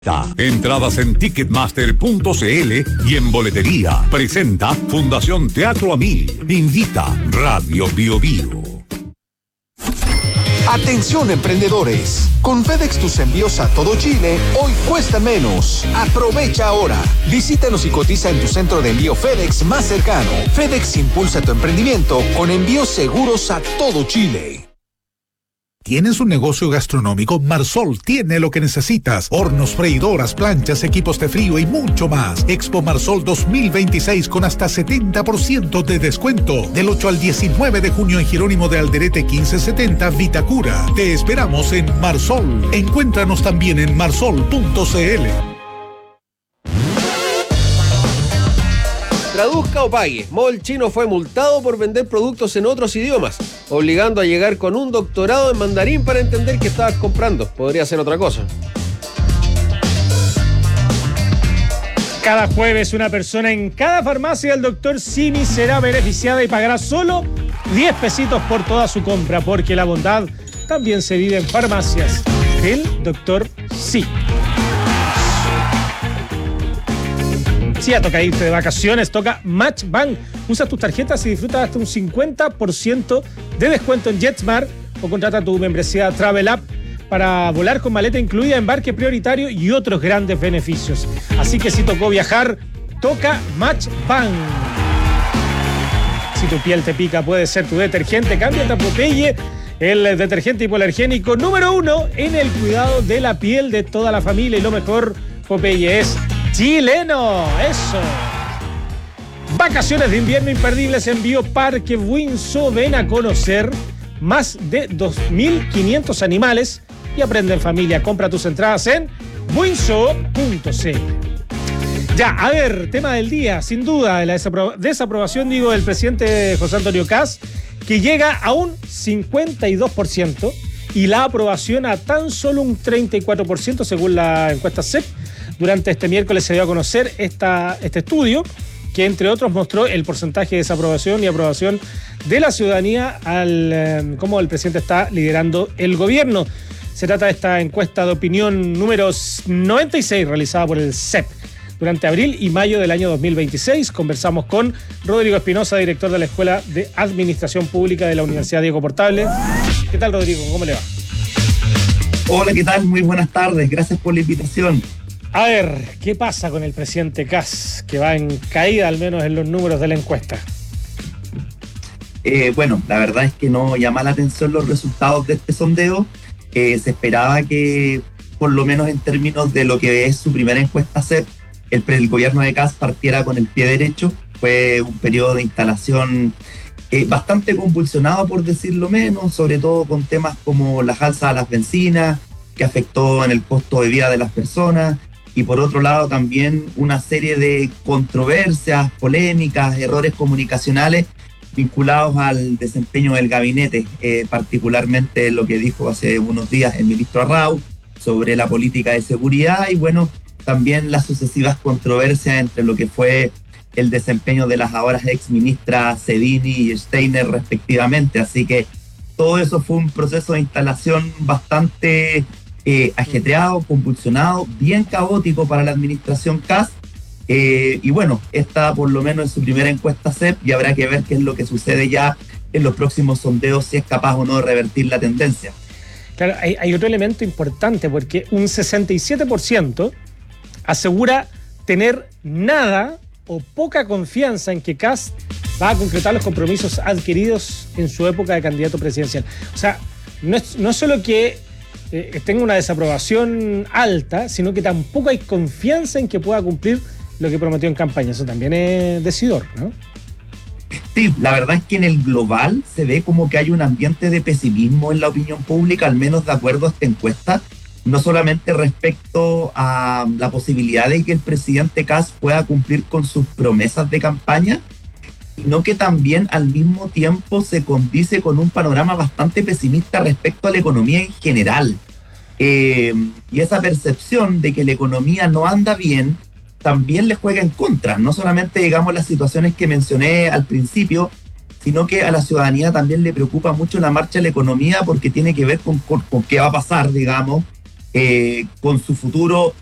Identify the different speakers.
Speaker 1: Entradas en Ticketmaster.cl y en boletería. Presenta Fundación Teatro a Mil. Invita Radio Bio Bio.
Speaker 2: Atención emprendedores, con FedEx tus envíos a todo Chile hoy cuestan menos. Aprovecha ahora. Visítanos y cotiza en tu centro de envío FedEx más cercano. FedEx impulsa tu emprendimiento con envíos seguros a todo Chile.
Speaker 3: ¿Tienes un negocio gastronómico? Marsol tiene lo que necesitas. Hornos, freidoras, planchas, equipos de frío y mucho más. Expo Marsol 2026 con hasta 70% de descuento. Del 8 al 19 de junio en Jerónimo de Alderete 1570, Vitacura. Te esperamos en Marsol. Encuéntranos también en marsol.cl.
Speaker 4: Traduzca o pague. Mall Chino fue multado por vender productos en otros idiomas, obligando a llegar con un doctorado en mandarín para entender qué estabas comprando. Podría ser otra cosa.
Speaker 5: Cada jueves una persona en cada farmacia del Dr. Simi será beneficiada y pagará solo 10 pesitos por toda su compra, porque la bondad también se vive en farmacias del Dr. Simi. Si ya toca irte de vacaciones, toca Match Bank. Usa tus tarjetas y disfruta hasta un 50% de descuento en JetSmart o contrata tu membresía Travel App para volar con maleta incluida, embarque prioritario y otros grandes beneficios. Así que si tocó viajar, toca Match Bank. Si tu piel te pica, puede ser tu detergente. Cámbiate a Popeye, el detergente hipoalergénico número 1 en el cuidado de la piel de toda la familia. Y lo mejor, Popeye es chileno, eso. Vacaciones de invierno imperdibles en Bioparque Buinzo. Ven a conocer más de 2.500 animales y aprende en familia. Compra tus entradas en buinzo.cl. Ya, a ver, tema del día, sin duda, la desaprobación, del presidente José Antonio Kast, que llega a un 52%, y la aprobación a tan solo un 34%, según la encuesta CEP. Durante este miércoles se dio a conocer este estudio, que entre otros mostró el porcentaje de desaprobación y aprobación de la ciudadanía al cómo el presidente está liderando el gobierno. Se trata de esta encuesta de opinión número 96 realizada por el CEP durante abril y mayo del año 2026. Conversamos con Rodrigo Espinosa, director de la Escuela de Administración Pública de la Universidad Diego Portable. ¿Qué tal, Rodrigo? ¿Cómo le va?
Speaker 6: Hola, ¿qué tal? Muy buenas tardes. Gracias por la invitación.
Speaker 5: A ver, ¿qué pasa con el presidente Kast, que va en caída al menos en los números de la encuesta?
Speaker 6: Bueno, la verdad es que no llama la atención los resultados de este sondeo. Se esperaba que, por lo menos en términos de lo que es su primera encuesta CEP, el gobierno de Kast partiera con el pie derecho. Fue un periodo de instalación bastante convulsionado, por decirlo menos, sobre todo con temas como las alzas a las bencinas, que afectó en el costo de vida de las personas, y por otro lado también una serie de controversias, polémicas, errores comunicacionales vinculados al desempeño del gabinete, particularmente lo que dijo hace unos días el ministro Arrau sobre la política de seguridad, y bueno, también las sucesivas controversias entre lo que fue el desempeño de las ahora exministras Cedini y Steiner respectivamente. Así que todo eso fue un proceso de instalación bastante ajetreado, convulsionado, bien caótico para la administración Kast. Y bueno, esta por lo menos es su primera encuesta CEP, y habrá que ver qué es lo que sucede ya en los próximos sondeos, si es capaz o no de revertir la tendencia.
Speaker 5: Claro, hay otro elemento importante, porque un 67% asegura tener nada o poca confianza en que Kast va a concretar los compromisos adquiridos en su época de candidato presidencial. O sea, no es solo que tenga una desaprobación alta, sino que tampoco hay confianza en que pueda cumplir lo que prometió en campaña. Eso también es decidor, ¿no?
Speaker 6: Sí, la verdad es que en el global se ve como que hay un ambiente de pesimismo en la opinión pública, al menos de acuerdo a esta encuesta, no solamente respecto a la posibilidad de que el presidente Kast pueda cumplir con sus promesas de campaña, sino que también al mismo tiempo se condice con un panorama bastante pesimista respecto a la economía en general. Y esa percepción de que la economía no anda bien también le juega en contra, no solamente, digamos, las situaciones que mencioné al principio, sino que a la ciudadanía también le preocupa mucho la marcha de la economía, porque tiene que ver con qué va a pasar, digamos, con su futuro